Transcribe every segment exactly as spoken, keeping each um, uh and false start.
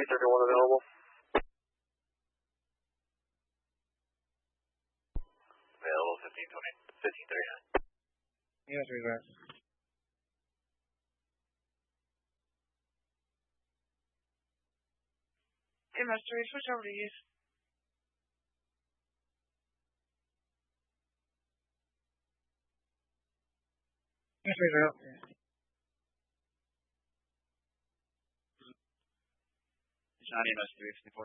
three thirty-one available. Available fifteen twenty, fifteen thirty-nine. Yes, reverse. M S three, switch over to use. Yes, reverse. It's not M S three, it's four.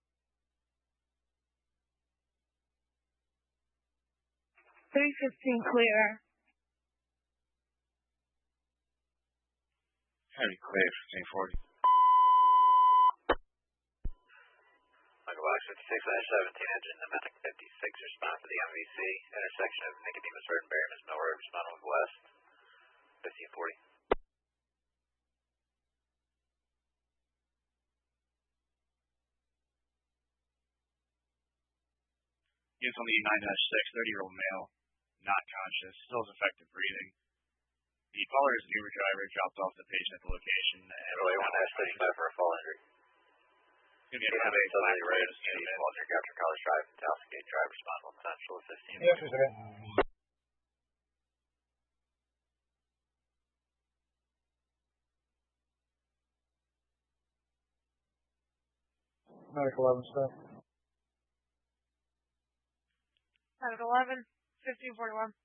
three fifteen clear. Heavy clear, fifteen forty. Michael Box fifty-six seventeen, engine Domestic fifty-six, respond for the M V C, intersection of Nicodemus Road and Berryman's Mill Road, respond northwest, fifteen forty. Units on the nine dash six, thirty-year-old male, not conscious, still has effective breathing. The caller is an Uber driver, dropped off the patient at the location. Roy one dash thirty-five for a fall injury. It's going to be a eight Southern Road, City, Walter Capture College Drive, Towson Gate Drive, respond one central, fifteen. Yes, reverse. Medic eleven, sir. Medic eleven, fifteen forty-one.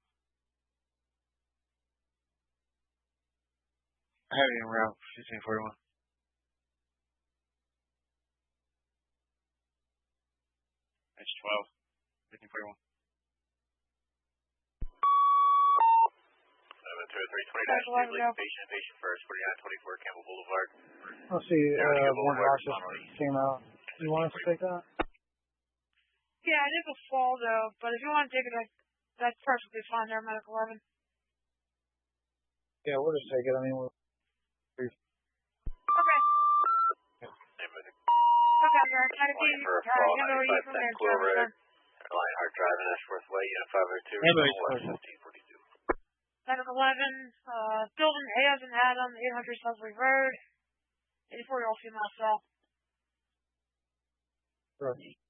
Heavy en route, fifteen forty-one. H twelve, fifteen forty-one. seven two three twenty dash two, late patient, patient first, forty-nine twenty-four, Campbell Boulevard. Let's see, uh, one Rochester came out. You want us to take that? Yeah, it is a fall though, but if you want to take it, that's perfectly fine there, Medic eleven. Yeah, we'll just take it. I mean, we'll... Okay. Same with the Okay, Eric. How to be, for a uh, fall, handle you from there, Quill Road, Travis. Lionheart Drive, and Ashworth Way, unit five oh two, west, fifteen forty-two. Medic eleven, uh, building A as in Adam, eight hundred Sudbury Road, eighty-four year old female cell. Right.